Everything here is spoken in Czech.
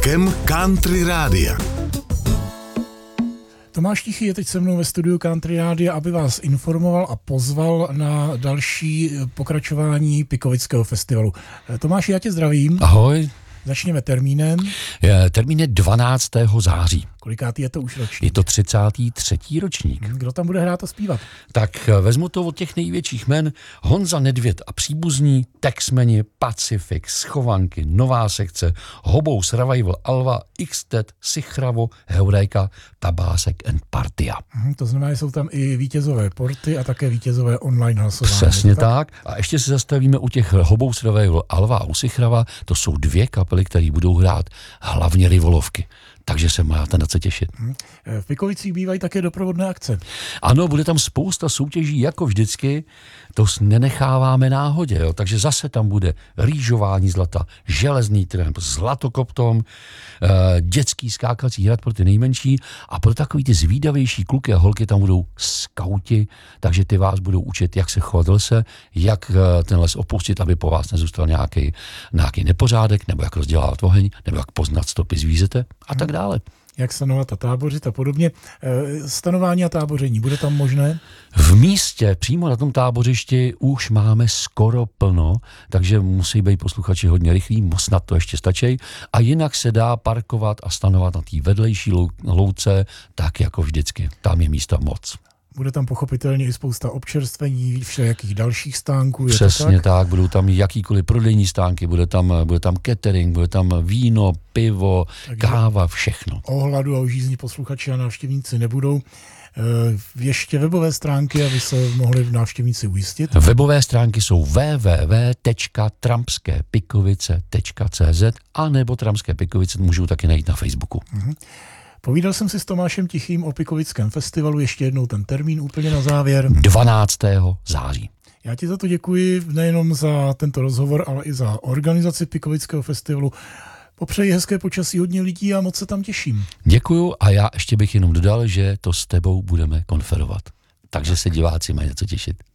přírůstkem Country Rádia. Tomáš Tichý je teď se mnou ve studiu Country Rádia, aby vás informoval a pozval na další pokračování Pikovického festivalu. Tomáši, já tě zdravím. Ahoj. Začněme termínem. Termín je 12. září. Kolikátý je to už ročník? Je to 33. ročník. Kdo tam bude hrát a zpívat? Tak vezmu to od těch největších jmen. Honza Nedvěd a příbuzní, Texmeni, Pacific, Schovanky, Nová sekce, Hobous, Revival, Alva, Xtet, Sichravo, Heureka, Tabásek and Partia. To znamená, že jsou tam i vítězové porty a také vítězové online hlasování. Přesně tak. A ještě se zastavíme u těch Hobous, Revival, Alva a u Sichrava. To jsou dvě kapely, které budou hrát hlavně rivolovky. Takže se máte na co těšit. V Pikovicích bývají také doprovodné akce. Ano, bude tam spousta soutěží, jako vždycky, to nenecháváme náhodě, jo? Takže zase tam bude rýžování zlata, železný tramp, zlatokoptom, dětský skákací hrad pro ty nejmenší a pro takový ty zvídavější kluky a holky tam budou skauti, takže ty vás budou učit, jak se chovat v lese, jak ten les opustit, aby po vás nezůstal nějaký nepořádek, nebo jak rozdělávat oheň, nebo jak poznat stopy zvířete a tak dále. Jak stanovat a tábořit a podobně. Stanování a táboření, bude tam možné? V místě, přímo na tom tábořišti, už máme skoro plno, takže musí být posluchači hodně rychlí, snad to ještě stačí. A jinak se dá parkovat a stanovat na té vedlejší louce, tak jako vždycky. Tam je místa moc. Bude tam pochopitelně i spousta občerstvení, všelijakých dalších stánků. Přesně tak, budou tam jakýkoliv prodejní stánky, bude tam catering, bude tam víno, pivo, káva, všechno. O hladu a o žízni posluchači a návštěvníci nebudou. Ještě webové stránky, aby se mohli návštěvníci ujistit. Webové stránky jsou www.tramsképikovice.cz a nebo Tramské Pikovice můžou taky najít na Facebooku. Povídal jsem si s Tomášem Tichým o Pikovickém festivalu, ještě jednou ten termín úplně na závěr. 12. září. Já ti za to děkuji nejenom za tento rozhovor, ale i za organizaci Pikovického festivalu. Popřeji hezké počasí, hodně lidí a moc se tam těším. Děkuju a já ještě bych jenom dodal, že to s tebou budeme konferovat. Takže se diváci mají na co těšit.